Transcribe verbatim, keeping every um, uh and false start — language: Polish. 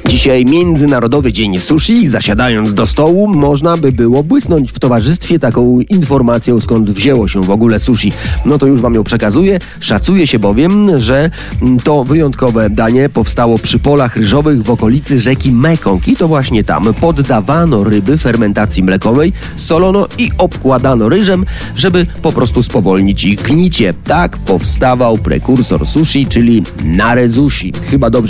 Dzisiaj Międzynarodowy Dzień Sushi. Zasiadając do stołu można by było błysnąć w towarzystwie taką informacją, skąd wzięło się w ogóle sushi. No to już wam ją przekazuję. Szacuje się bowiem, że to wyjątkowe danie powstało przy polach ryżowych w okolicy rzeki Mekong. I to właśnie tam poddawano ryby fermentacji mlekowej, solono i obkładano ryżem, żeby po prostu spowolnić ich gnicie. Tak powstawał prekursor sushi, czyli nare sushi. Chyba dobrze